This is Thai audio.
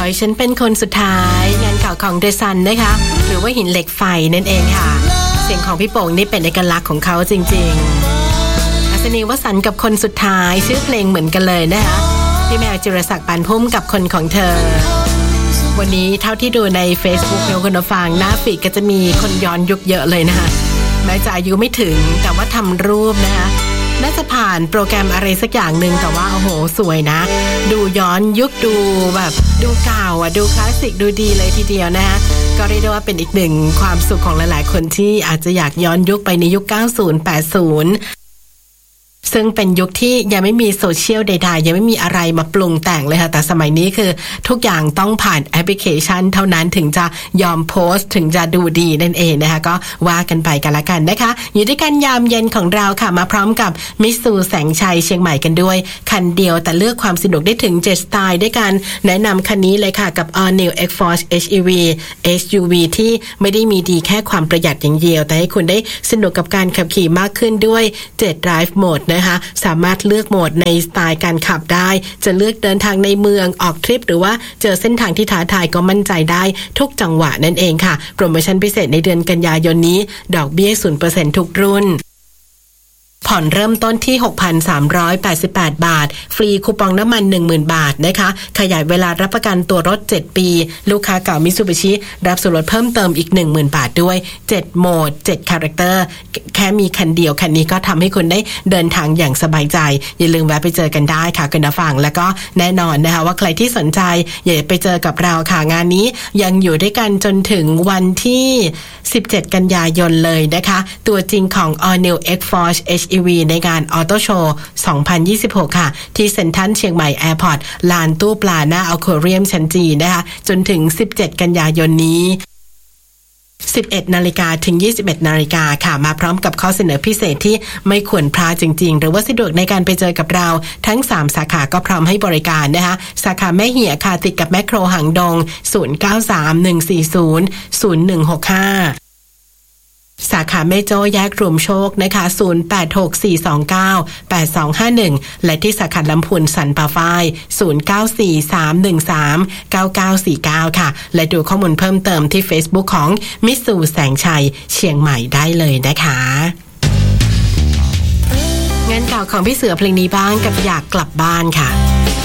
ให้ฉันเป็นคนสุดท้ายงานข่าวของเดอะซันนะคะหรือว่าหินเหล็กไฟนั่นเองค่ะเสียงของพี่โป่งนี่เป็นเอกลักษณ์ของเขาจริงๆอัศนีวสันต์กับคนสุดท้ายชื่อเพลงเหมือนกันเลยนะคะพี่แมวจิรศักดิ์ปานพุ่มกับคนของเธอวันนี้เท่าที่ดูใน Facebook เนี่ยคุณผู้ฟังหน้าฟีดก็จะมีคนย้อนยุคเยอะเลยนะคะแม้จะอายุไม่ถึงแต่ว่าทำรูปนะคะน่าจะผ่านโปรแกรมอะไรสักอย่างหนึ่งแต่ว่าโอ้โหสวยนะดูย้อนยุคดูแบบดูเก่าอ่ะดูคลาสสิกดูดีเลยทีเดียวนะคะก็เรียกได้ว่าเป็นอีกหนึ่งความสุขของหลายๆคนที่อาจจะอยากย้อนยุคไปในยุค 90-80ซึ่งเป็นยุคที่ยังไม่มีโซเชียลใดๆยังไม่มีอะไรมาปรุงแต่งเลยค่ะแต่สมัยนี้คือทุกอย่างต้องผ่านแอปพลิเคชันเท่านั้นถึงจะยอมโพสต์ถึงจะดูดีนั่นเองนะคะก็ว่ากันไปกันละกันนะคะอยู่ด้วยกันยามเย็นของเราค่ะมาพร้อมกับมิตซูแสงชัยเชียงใหม่กันด้วยคันเดียวแต่เลือกความสนุกได้ถึง7สไตล์ด้วยกันแนะนำคันนี้เลยค่ะกับ All New X-Force HEV SUV ที่ไม่ได้มีดีแค่ความประหยัดอย่างเดียวแต่ให้คุณได้สนุกกับการขับขี่มากขึ้นด้วย7 Drive Modeนะคะสามารถเลือกโหมดในสไตล์การขับได้จะเลือกเดินทางในเมืองออกทริปหรือว่าเจอเส้นทางที่ท้าทายก็มั่นใจได้ทุกจังหวะนั่นเองค่ะโปรโมชั่นพิเศษในเดือนกันยายนนี้ดอกเบี้ย 0% ทุกรุ่นผ่อนเริ่มต้นที่ 6,388 บาทฟรีคูปองน้ำมัน 10,000 บาทนะคะขยายเวลารับประกันตัวรถ7ปีลูกค้าเก่ามิตซูบิชิรับส่วนลดเพิ่มเติมอีก 10,000 บาทด้วย7โหมด7คาแรคเตอร์แค่มีคันเดียวคันนี้ก็ทำให้คุณได้เดินทางอย่างสบายใจอย่าลืมแวะไปเจอกันได้ค่ะคุณผู้ฟังแล้วก็แน่นอนนะคะว่าใครที่สนใจอย่าไปเจอกับเราค่ะงานนี้ยังอยู่ด้วยกันจนถึงวันที่17กันยายนเลยนะคะตัวจริงของ All New X-Force HEV ในงานออโต้โชว์ 2026 ค่ะที่เซ็นทรัลเชียงใหม่แอร์พอร์ตลานตู้ปลาหน้าอควาเรียมชั้นจีนะคะจนถึง17กันยายนนี้11 นาฬิกาถึง 21 นาฬิกาค่ะมาพร้อมกับข้อเสนอพิเศษที่ไม่ควรพลาดจริงๆหรือว่าสะดวกในการไปเจอกับเราทั้ง3สาขาก็พร้อมให้บริการนะคะสาขาแม่เหี่ยค่ะติดกับแมคโครหางดง0931400165สาขาแม่โจ้แยกรวมโชคนะคะ0864298251และที่สาขาลำพูนสันป่าฝ้าย0943139949ค่ะและดูข้อมูลเพิ่มเติมที่ Facebook ของมิตซูแสงชัยเชียงใหม่ได้เลยนะคะงานเก่าของพี่เสือเพลงนี้บ้างกับอยากกลับบ้านค่ะ